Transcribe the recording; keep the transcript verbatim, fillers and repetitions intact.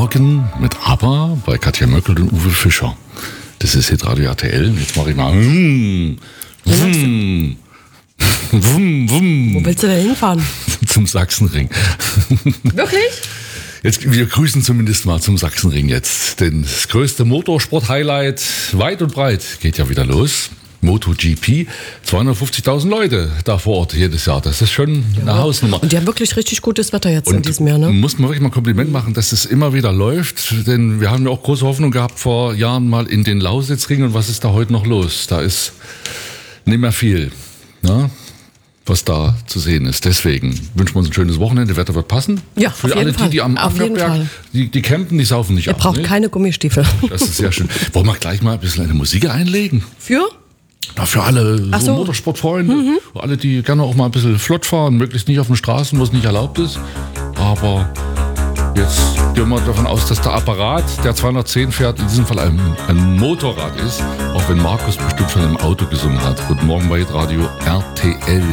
Morgen mit ABBA bei Katja Möckel und Uwe Fischer. Das ist Hitradio R T L. Jetzt mache ich mal. Wum, wum, wum, wum. Wo willst du denn hinfahren? Zum Sachsenring. Wirklich? Jetzt, wir grüßen zumindest mal zum Sachsenring jetzt. Denn das größte Motorsport-Highlight weit und breit geht ja wieder los. MotoGP, zweihundertfünfzigtausend Leute da vor Ort jedes Jahr. Das ist schon eine ja. Hausnummer. Und die haben wirklich richtig gutes Wetter jetzt und in diesem Jahr, ne? Muss man wirklich mal ein Kompliment machen, dass es immer wieder läuft. Denn wir haben ja auch große Hoffnung gehabt vor Jahren mal in den Lausitzring. Und was ist da heute noch los? Da ist nicht mehr viel, ne? Was da zu sehen ist. Deswegen wünschen wir uns ein schönes Wochenende. Wetter wird passen. Ja, für auf alle jeden Fall. die, die am Amberberg, die, die campen, die saufen nicht Ihr ab. braucht ne? keine Gummistiefel. Das ist sehr schön. Wollen wir gleich mal ein bisschen eine Musik einlegen? Für? Na, für alle Ach so so. Motorsportfreunde, Mhm. alle, die gerne auch mal ein bisschen flott fahren, möglichst nicht auf den Straßen, wo es nicht erlaubt ist. Aber jetzt gehen wir davon aus, dass der Apparat, der zweihundertzehn fährt, in diesem Fall ein, ein Motorrad ist. Auch wenn Markus bestimmt schon im Auto gesungen hat. Guten Morgen bei Radio R T L.